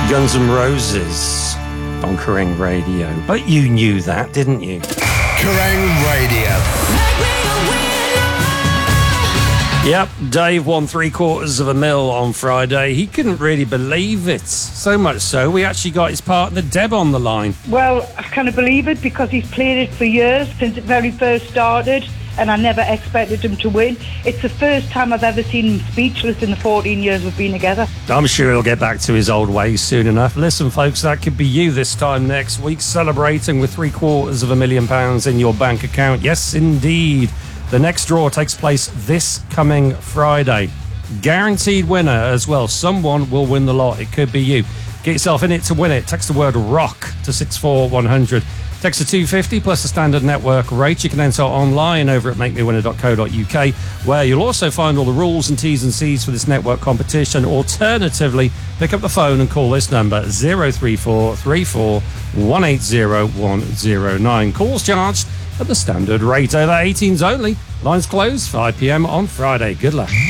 Guns N' Roses on Kerrang Radio. But you knew that, didn't you? Kerrang Radio. Yep, Dave won $750,000 on Friday. He couldn't really believe it. So much so, we actually got his partner Deb on the line. Well, I kind of believe it because he's played it for years, since it very first started, and I never expected him to win. It's the first time I've ever seen him speechless in the 14 years we've been together. I'm sure he'll get back to his old ways soon enough. Listen, folks, that could be you this time next week, celebrating with £750,000 in your bank account. Yes, indeed. The next draw takes place this coming Friday. Guaranteed winner as well. Someone will win the lot. It could be you. Get yourself in it to win it. Text the word ROCK to 64100. Text to 250 plus the standard network rate. You can enter online over at makemewinner.co.uk, where you'll also find all the rules and T's and C's for this network competition. Alternatively, pick up the phone and call this number 03434 180 109. Calls charged at the standard rate. Over 18s only. Lines closed 5 p.m. on Friday. Good luck.